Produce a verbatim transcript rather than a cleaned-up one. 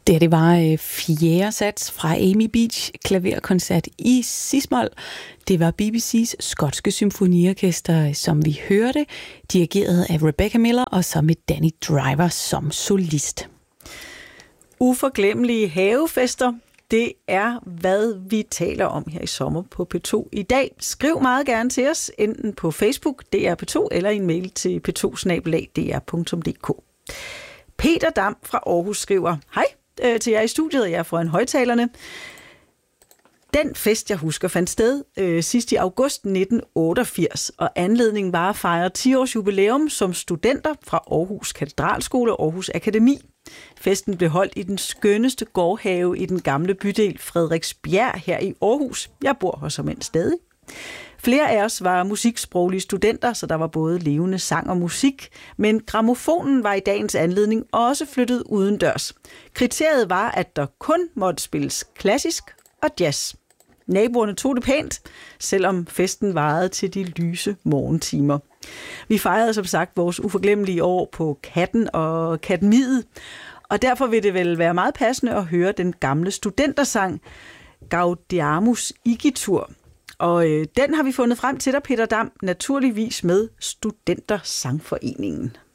Det, det var øh, fjerde sats fra Amy Beach klaverkoncert i cis-mol. Det var B B C's skotske symfoniorkester, som vi hørte, dirigeret af Rebecca Miller og så med Danny Driver som solist. Uforglemmelige havefester, det er, hvad vi taler om her i sommer på P to i dag. Skriv meget gerne til os, enten på Facebook, D R P to, eller en mail til p to bindestreg d r punktum d k. Peter Dam fra Aarhus skriver, hej øh, til jer i studiet, jeg er foran højtalerne. Den fest, jeg husker, fandt sted øh, sidst i august nitten otteogfirs, og anledningen var at fejre ti års jubilæum som studenter fra Aarhus Katedralskole og Aarhus Akademi. Festen blev holdt i den skønneste gårdhave i den gamle bydel Frederiksbjerg her i Aarhus. Jeg bor her som en stadig. Flere af os var musiksproglige studenter, så der var både levende sang og musik, men grammofonen var i dagens anledning også flyttet udendørs. Kriteriet var, at der kun måtte spilles klassisk og jazz. Naboerne tog det pænt, selvom festen varede til de lyse morgentimer. Vi fejrede som sagt vores uforglemmelige år på Katten og Akademiet, og derfor vil det vel være meget passende at høre den gamle studentersang Gaudeamus Igitur. Og øh, den har vi fundet frem til dig, Peter Dam, naturligvis med Studentersangforeningen.